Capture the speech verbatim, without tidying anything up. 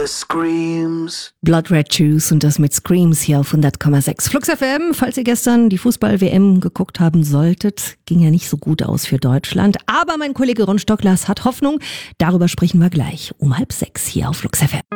the screams. Blood Red Shoes und das mit Screams hier auf hundert Komma sechs. Flux F M, falls ihr gestern die Fußball-W M geguckt haben solltet, ging ja nicht so gut aus für Deutschland. Aber mein Kollege Ron Stocklers hat Hoffnung. Darüber sprechen wir gleich um halb sechs hier auf Flux F M.